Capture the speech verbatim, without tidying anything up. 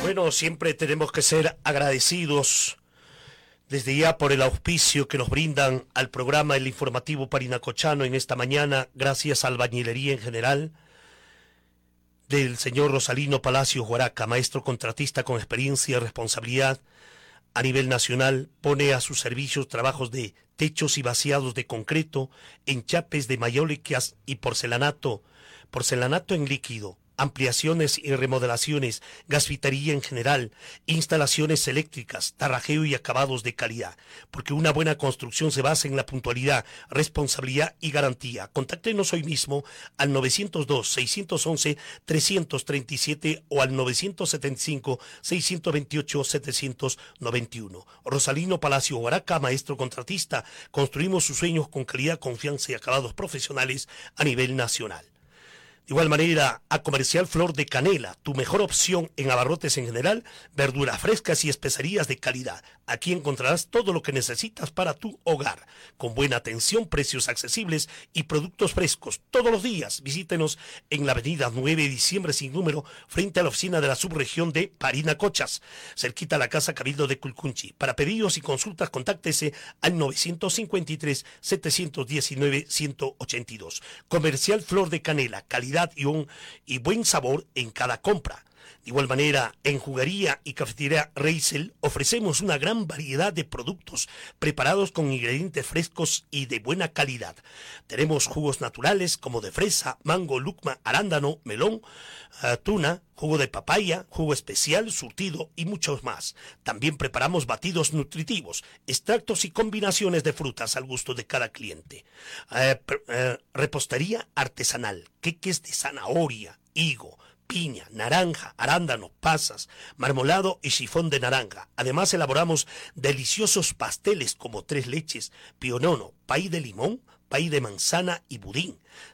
Bueno, siempre tenemos que ser agradecidos desde ya por el auspicio que nos brindan al programa El Informativo Parinacochano en esta mañana, gracias a Albañilería en General, del señor Rosalino Palacios Huaraca, maestro contratista con experiencia y responsabilidad a nivel nacional, pone a sus servicios trabajos de techos y vaciados de concreto, enchapes de mayólicas y porcelanato, porcelanato en líquido, ampliaciones y remodelaciones, gasfitería en general, instalaciones eléctricas, tarrajeo y acabados de calidad, porque una buena construcción se basa en la puntualidad, responsabilidad y garantía. Contáctenos hoy mismo al nueve cero dos, seis uno uno, tres tres siete o al nueve siete cinco, seis dos ocho, siete nueve uno. Rosalino Palacio Huaraca, maestro contratista, construimos sus sueños con calidad, confianza y acabados profesionales a nivel nacional. De igual manera, a Comercial Flor de Canela, tu mejor opción en abarrotes en general, verduras frescas y especerías de calidad. Aquí encontrarás todo lo que necesitas para tu hogar, con buena atención, precios accesibles y productos frescos. Todos los días visítenos en la avenida nueve de diciembre sin número, frente a la oficina de la subregión de Parinacochas, cerquita a la Casa Cabildo de Culcunchi. Para pedidos y consultas, contáctese al nueve cinco tres, siete uno nueve, uno ocho dos. Comercial Flor de Canela, calidad Y, un, y buen sabor en cada compra. De igual manera, en Juguería y Cafetería Reisel ofrecemos una gran variedad de productos preparados con ingredientes frescos y de buena calidad. Tenemos jugos naturales como de fresa, mango, lucma, arándano, melón, uh, tuna, jugo de papaya, jugo especial, surtido y muchos más. También preparamos batidos nutritivos, extractos y combinaciones de frutas al gusto de cada cliente. Uh, uh, repostería artesanal, queques de zanahoria, higo, piña, naranja, arándano, pasas, marmolado y sifón de naranja. Además elaboramos deliciosos pasteles como tres leches, pionono, pay de limón, pay de manzana y budín.